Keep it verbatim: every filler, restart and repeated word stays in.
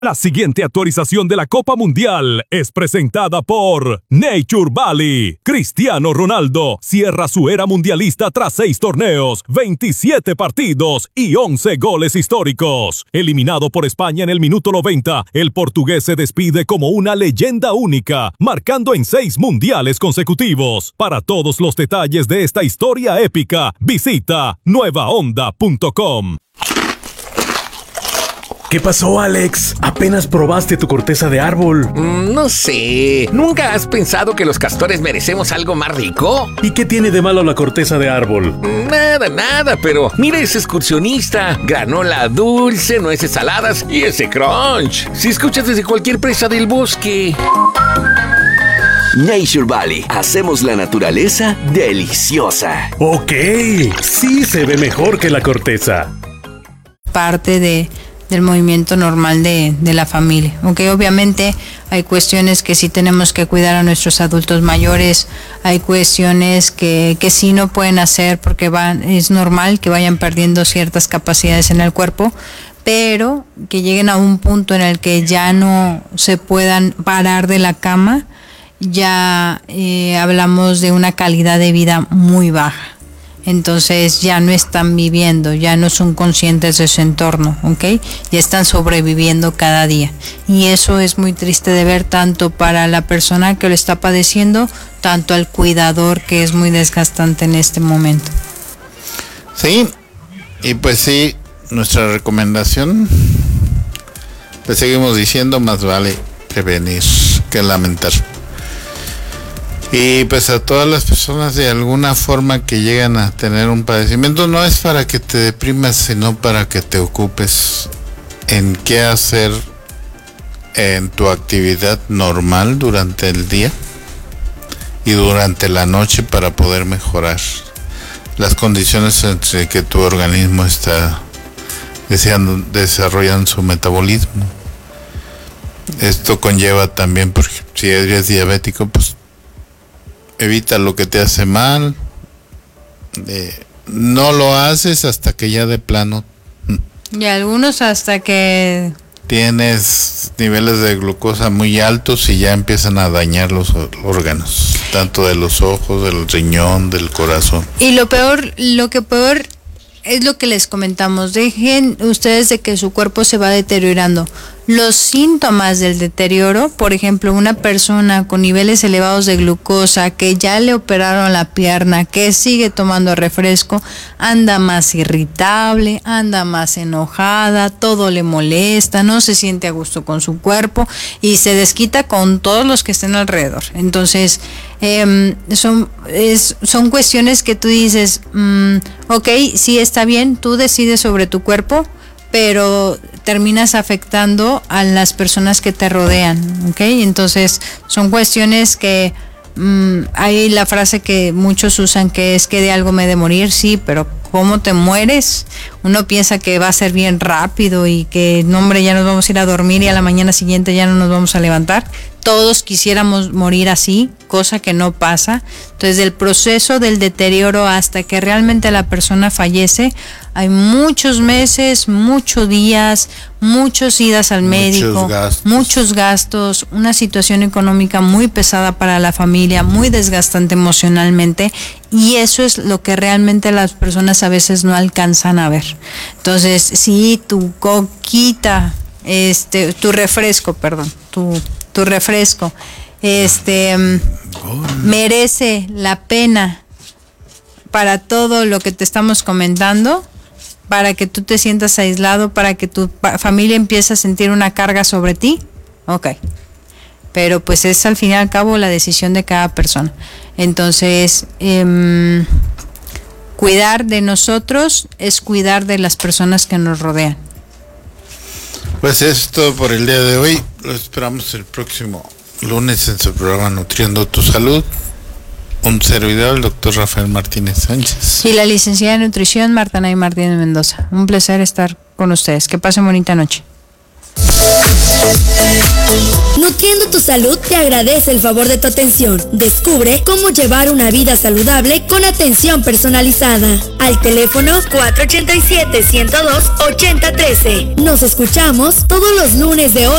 La siguiente actualización de la Copa Mundial es presentada por Nature Valley. Cristiano Ronaldo cierra su era mundialista tras seis torneos, veintisiete partidos y once goles históricos. Eliminado por España en el minuto noventa, el portugués se despide como una leyenda única, marcando en seis mundiales consecutivos. Para todos los detalles de esta historia épica, visita nueva onda punto com. ¿Qué pasó, Alex? Apenas probaste tu corteza de árbol. Mm, no sé. ¿Nunca has pensado que los castores merecemos algo más rico? ¿Y qué tiene de malo la corteza de árbol? Nada, nada, pero mira ese excursionista. Granola dulce, nueces saladas y ese crunch. Si escuchas desde cualquier presa del bosque. Nature Valley. Hacemos la naturaleza deliciosa. Ok, sí se ve mejor que la corteza. Parte de... del movimiento normal de, de la familia. Aunque obviamente hay cuestiones que sí tenemos que cuidar a nuestros adultos mayores, hay cuestiones que, que sí no pueden hacer porque van, es normal que vayan perdiendo ciertas capacidades en el cuerpo, pero que lleguen a un punto en el que ya no se puedan parar de la cama, ya eh, hablamos de una calidad de vida muy baja. Entonces ya no están viviendo, ya no son conscientes de su entorno, ¿ok? Ya están sobreviviendo cada día. Y eso es muy triste de ver tanto para la persona que lo está padeciendo, tanto al cuidador, que es muy desgastante en este momento. Sí, y pues sí, nuestra recomendación, pues seguimos diciendo, más vale prevenir que lamentar. Y pues a todas las personas de alguna forma que llegan a tener un padecimiento, no es para que te deprimas, sino para que te ocupes en qué hacer en tu actividad normal durante el día y durante la noche para poder mejorar las condiciones en que tu organismo está deseando, desarrollando su metabolismo. Esto conlleva también, porque si eres diabético, pues evita lo que te hace mal. Eh, no lo haces hasta que ya de plano. Y algunos hasta que tienes niveles de glucosa muy altos y ya empiezan a dañar los órganos, tanto de los ojos, del riñón, del corazón. Y lo peor, lo que peor es lo que les comentamos. Dejen ustedes de que su cuerpo se va deteriorando. Los síntomas del deterioro, por ejemplo, una persona con niveles elevados de glucosa, que ya le operaron la pierna, que sigue tomando refresco, anda más irritable, anda más enojada, todo le molesta, no se siente a gusto con su cuerpo y se desquita con todos los que estén alrededor. Entonces, eh, son, es, son cuestiones que tú dices, mmm, ok, sí está bien, tú decides sobre tu cuerpo, pero terminas afectando a las personas que te rodean, ¿ok? Entonces, son cuestiones que mmm, hay la frase que muchos usan, que es que de algo me he de morir, sí, pero ¿cómo te mueres? Uno piensa que va a ser bien rápido y que, no hombre, ya nos vamos a ir a dormir y a la mañana siguiente ya no nos vamos a levantar. Todos quisiéramos morir así, cosa que no pasa. Entonces, del proceso del deterioro hasta que realmente la persona fallece, hay muchos meses, muchos días, muchas idas al médico, muchos gastos. muchos gastos, una situación económica muy pesada para la familia, muy desgastante emocionalmente, y eso es lo que realmente las personas a veces no alcanzan a ver. Entonces, si tu coquita, este, tu refresco, perdón, tu tu refresco, este, merece la pena para todo lo que te estamos comentando, para que tú te sientas aislado, para que tu familia empiece a sentir una carga sobre ti, ok, pero pues es al fin y al cabo la decisión de cada persona. Entonces, eh, cuidar de nosotros es cuidar de las personas que nos rodean. Pues es todo por el día de hoy. Lo esperamos el próximo lunes en su programa Nutriendo tu Salud. Un servidor, el doctor Rafael Martínez Sánchez. Y la licenciada en nutrición, Marta Nay Martínez Mendoza. Un placer estar con ustedes. Que pasen bonita noche. Nutri- Protegiendo tu salud te agradece el favor de tu atención. Descubre cómo llevar una vida saludable con atención personalizada. Al teléfono cuatro ocho siete, uno cero dos, ocho cero uno tres. Nos escuchamos todos los lunes de hoy